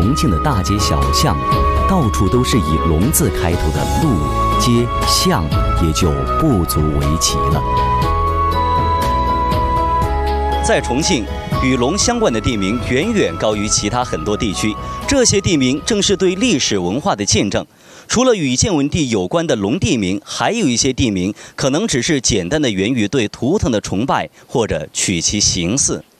重庆的大街小巷，到处都是以龙字开头的路、街、巷，也就不足为奇了。在重庆，与龙相关的地名远远高于其他很多地区，这些地名正是对历史文化的见证。除了与建文帝有关的龙地名，还有一些地名可能只是简单的源于对图腾的崇拜，或者取其形似。